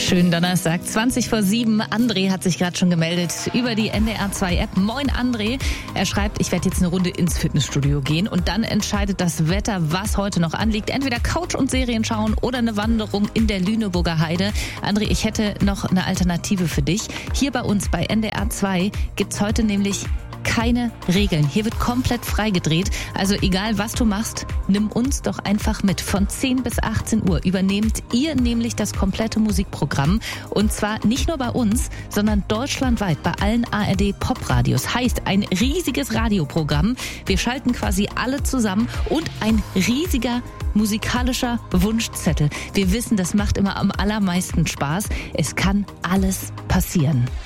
Schönen Donnerstag, 7:20. André hat sich gerade schon gemeldet über die NDR2-App. Moin André. Er schreibt, ich werde jetzt eine Runde ins Fitnessstudio gehen und dann entscheidet das Wetter, was heute noch anliegt. Entweder Couch und Serien schauen oder eine Wanderung in der Lüneburger Heide. André, ich hätte noch eine Alternative für dich. Hier bei uns bei NDR2 gibt's heute nämlich keine Regeln. Hier wird komplett freigedreht. Also egal, was du machst, nimm uns doch einfach mit. Von 10 bis 18 Uhr übernehmt ihr nämlich das komplette Musikprogramm. Und zwar nicht nur bei uns, sondern deutschlandweit bei allen ARD-Pop-Radios. Heißt, ein riesiges Radioprogramm. Wir schalten quasi alle zusammen und ein riesiger musikalischer Wunschzettel. Wir wissen, das macht immer am allermeisten Spaß. Es kann alles passieren.